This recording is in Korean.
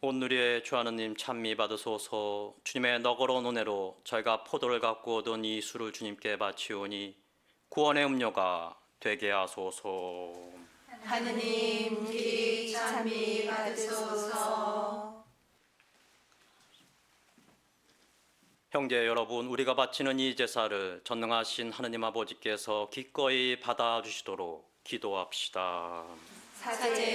온누리의 주 하느님 찬미 받으소서. 주님의 너그러운 은혜로 저희가 포도를 갖고 얻은 이 술을 주님께 바치오니 구원의 음료가 되게 하소서. 하느님 길이 찬미 받으소서. 형제 여러분, 우리가 바치는 이 제사를 전능하신 하느님 아버지께서 기꺼이 받아주시도록 기도합시다. 사제